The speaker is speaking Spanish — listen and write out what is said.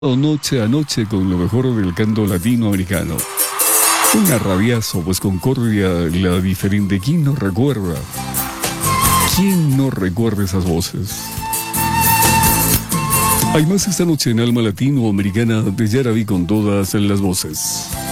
Noche a noche con lo mejor del canto latinoamericano. Un arrabiazo, pues Concordia, la diferente. ¿Quién no recuerda? ¿Quién no recuerda esas voces? Hay más esta noche en Alma Latinoamericana de Yaraví con todas las voces.